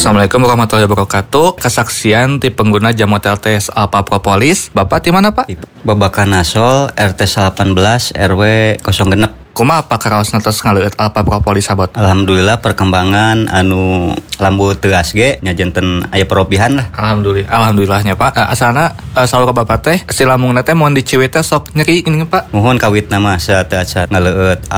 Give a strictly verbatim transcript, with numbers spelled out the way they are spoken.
Assalamualaikum warahmatullahi wabarakatuh. Kesaksian ti pengguna jamu T L T S Alpha Propolis. Bapak di mana, Pak? Babakan Nasol R T delapan belas R W nol genep. Kumaha Pak karaos nantos ngaleueut Alpha Propolis sabot? Alhamdulillah perkembangan anu lambu tegas ge nya janten aya perobihan lah. Alhamdulillah. Alhamdulillahnya Pak. Uh, asalna uh, saur ka Bapak teh si lambungna teh mun diciwit teh sok nyeri gini Pak. Mohon kawit nama sa teu acan ngaleueut